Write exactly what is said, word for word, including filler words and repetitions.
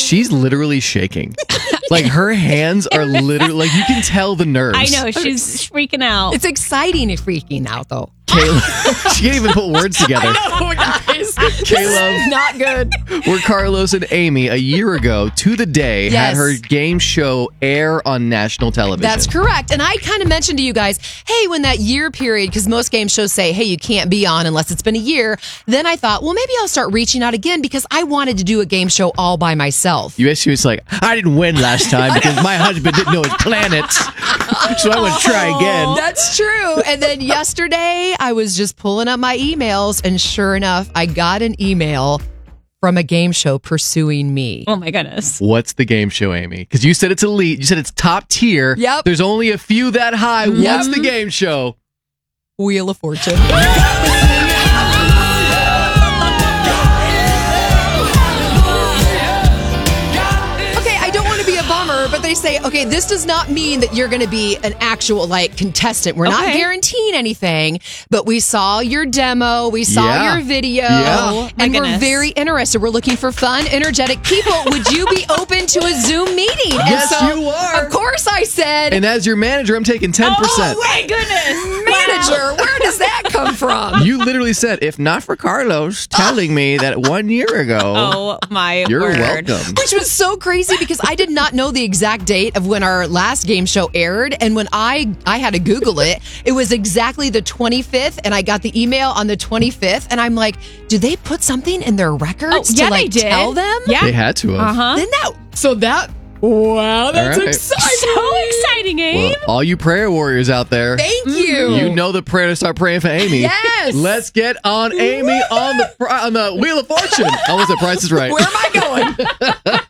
she's literally shaking. Like, her hands are literally, like, you can tell the nerves. I know, she's freaking out. It's exciting and freaking out, though. Caleb, she can't even put words together. I know, guys. Caleb, not good. Where Carlos and Amy, a year ago to the day, Yes. had her game show air on national television. That's correct. And I kind of mentioned to you guys, hey, when that year period, because most game shows say, hey, you can't be on unless it's been a year. Then I thought, well, maybe I'll start reaching out again because I wanted to do a game show all by myself. You she was like, I didn't win last time because my husband didn't know his planets. So I want to try again. That's true. And then yesterday, I was just pulling up my emails, and sure enough, I got an email from a game show pursuing me. Oh my goodness. What's the game show, Amy? Because you said it's elite. You said it's top tier. Yep. There's only a few that high. Yep. What's the game show? Wheel of Fortune. But they say, okay, this does not mean that you're going to be an actual like contestant. We're not Okay. guaranteeing anything, but we saw your demo, we saw Yeah. your video, Yeah. My and we're goodness. very interested. We're looking for fun, energetic people. Would you be open to a Zoom meeting? Yes, and so, you are. Of course, I said. And as your manager, I'm taking ten percent. Oh my goodness. Manager, where does that come from? You literally said, if not for Carlos telling me that one year ago, Oh my you're word. welcome. Which was so crazy because I did not know the exact date of when our last game show aired. And when I, I had to Google it, it was exactly the twenty-fifth. And I got the email on the twenty-fifth. And I'm like, did they put something in their records Oh, yeah, to like they did. tell them? Yeah. They had to have. Uh-huh. Then that, so that, wow, that's All right. exciting. So exciting, Abe. Well, all you prayer warriors out there, Thank you. you know the prayer to start praying for Amy. Yes. Let's get on Amy on the on the Wheel of Fortune. I was the Price is Right. Where am I going?